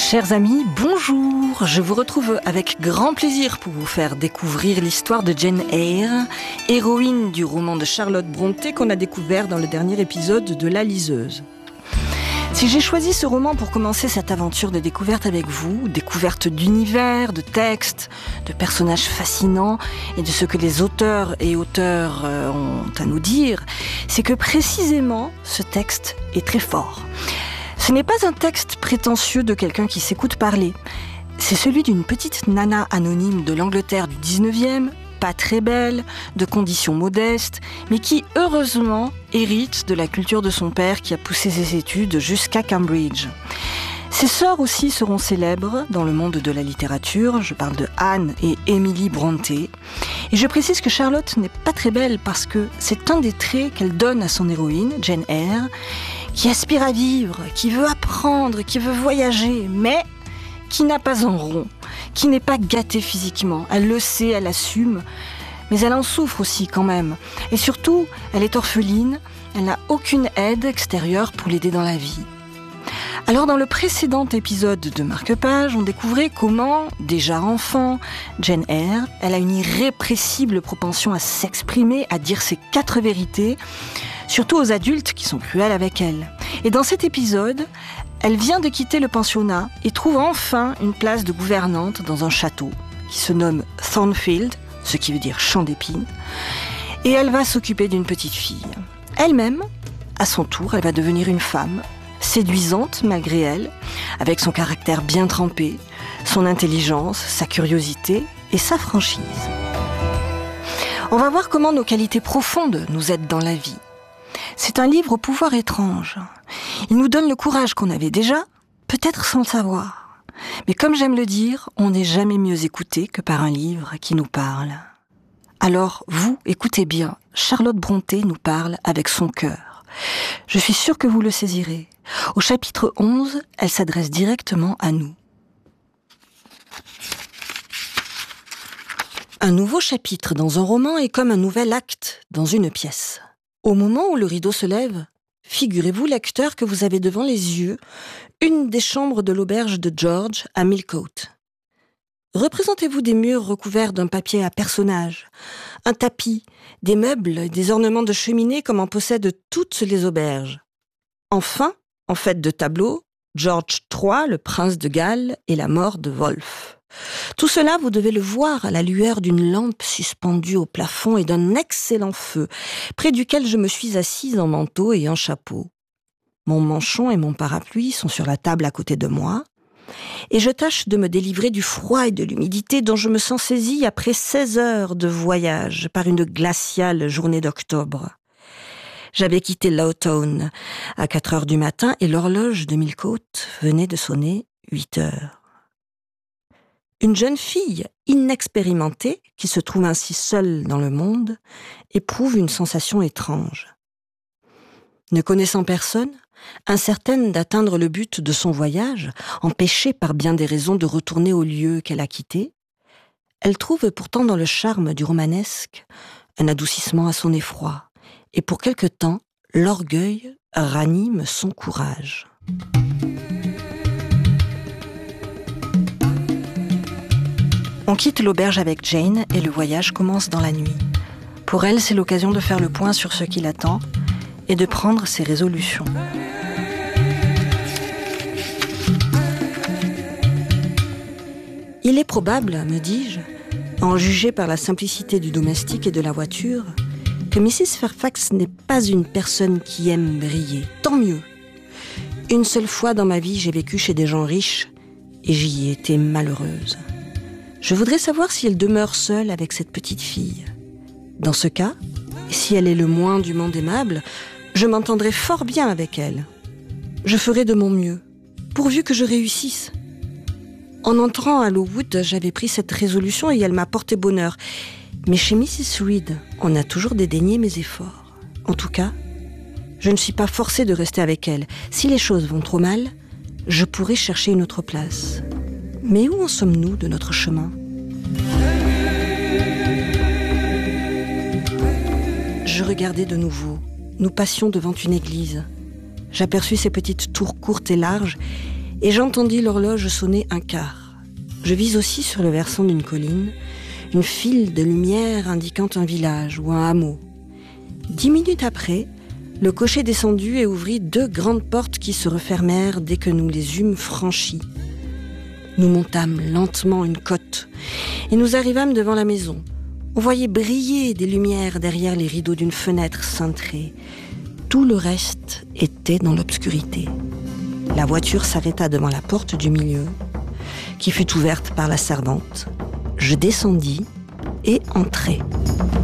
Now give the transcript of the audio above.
Chers amis, bonjour. Je vous retrouve avec grand plaisir pour vous faire découvrir l'histoire de Jane Eyre, héroïne du roman de Charlotte Brontë qu'on a découvert dans le dernier épisode de La Liseuse. Si j'ai choisi ce roman pour commencer cette aventure de découverte avec vous, découverte d'univers, de textes, de personnages fascinants et de ce que les auteurs et auteurs ont à nous dire, c'est que précisément ce texte est très fort. Ce n'est pas un texte prétentieux de quelqu'un qui s'écoute parler. C'est celui d'une petite nana anonyme de l'Angleterre du 19e, pas très belle, de conditions modestes, mais qui, heureusement, hérite de la culture de son père qui a poussé ses études jusqu'à Cambridge. Ses sœurs aussi seront célèbres dans le monde de la littérature. Je parle de Anne et Emily Brontë. Et je précise que Charlotte n'est pas très belle parce que c'est un des traits qu'elle donne à son héroïne, Jane Eyre, qui aspire à vivre, qui veut apprendre, qui veut voyager, mais qui n'a pas un rond, qui n'est pas gâtée physiquement. Elle le sait, elle assume, mais elle en souffre aussi quand même. Et surtout, elle est orpheline, elle n'a aucune aide extérieure pour l'aider dans la vie. Alors dans le précédent épisode de Marque-Page, on découvrait comment, déjà enfant, Jane Eyre, elle a une irrépressible propension à s'exprimer, à dire ses 4 vérités, surtout aux adultes qui sont cruels avec elle. Et dans cet épisode, elle vient de quitter le pensionnat et trouve enfin une place de gouvernante dans un château qui se nomme Thornfield, ce qui veut dire champ d'épines, et elle va s'occuper d'une petite fille. Elle-même, à son tour, elle va devenir une femme, séduisante malgré elle, avec son caractère bien trempé, son intelligence, sa curiosité et sa franchise. On va voir comment nos qualités profondes nous aident dans la vie. C'est un livre au pouvoir étrange. Il nous donne le courage qu'on avait déjà, peut-être sans le savoir. Mais comme j'aime le dire, on n'est jamais mieux écouté que par un livre qui nous parle. Alors, vous, écoutez bien, Charlotte Brontë nous parle avec son cœur. Je suis sûre que vous le saisirez. Au chapitre 11, elle s'adresse directement à nous. Un nouveau chapitre dans un roman est comme un nouvel acte dans une pièce. Au moment où le rideau se lève, figurez-vous, lecteur, que vous avez devant les yeux une des chambres de l'auberge de George à Millcote. Représentez-vous des murs recouverts d'un papier à personnages, un tapis, des meubles et des ornements de cheminée comme en possèdent toutes les auberges. Enfin, en fait de tableaux, George III, le prince de Galles et la mort de Wolfe. Tout cela, vous devez le voir à la lueur d'une lampe suspendue au plafond et d'un excellent feu, près duquel je me suis assise en manteau et en chapeau. Mon manchon et mon parapluie sont sur la table à côté de moi, et je tâche de me délivrer du froid et de l'humidité dont je me sens saisie après 16 heures de voyage par une glaciale journée d'octobre. J'avais quitté Lowtown à 4 heures du matin et l'horloge de Millcote venait de sonner 8 heures. Une jeune fille inexpérimentée, qui se trouve ainsi seule dans le monde, éprouve une sensation étrange. Ne connaissant personne, incertaine d'atteindre le but de son voyage, empêchée par bien des raisons de retourner au lieu qu'elle a quitté, elle trouve pourtant dans le charme du romanesque un adoucissement à son effroi, et pour quelque temps, l'orgueil ranime son courage. On quitte l'auberge avec Jane et le voyage commence dans la nuit. Pour elle, c'est l'occasion de faire le point sur ce qui l'attend et de prendre ses résolutions. Il est probable, me dis-je, à en juger par la simplicité du domestique et de la voiture, que Mrs. Fairfax n'est pas une personne qui aime briller. Tant mieux. Une seule fois dans ma vie, j'ai vécu chez des gens riches et j'y ai été malheureuse. Je voudrais savoir si elle demeure seule avec cette petite fille. Dans ce cas, si elle est le moins du monde aimable, je m'entendrai fort bien avec elle. Je ferai de mon mieux, pourvu que je réussisse. En entrant à Lowood, j'avais pris cette résolution et elle m'a porté bonheur. Mais chez Mrs. Reed, on a toujours dédaigné mes efforts. En tout cas, je ne suis pas forcée de rester avec elle. Si les choses vont trop mal, je pourrai chercher une autre place. Mais où en sommes-nous de notre chemin ? Je regardais de nouveau. Nous passions devant une église. J'aperçus ces petites tours courtes et larges et j'entendis l'horloge sonner 1/4. Je vis aussi sur le versant d'une colline une file de lumière indiquant un village ou un hameau. 10 minutes après, le cocher descendit et ouvrit 2 grandes portes qui se refermèrent dès que nous les eûmes franchies. Nous montâmes lentement une côte et nous arrivâmes devant la maison. On voyait briller des lumières derrière les rideaux d'une fenêtre cintrée. Tout le reste était dans l'obscurité. La voiture s'arrêta devant la porte du milieu, qui fut ouverte par la servante. Je descendis et entrai.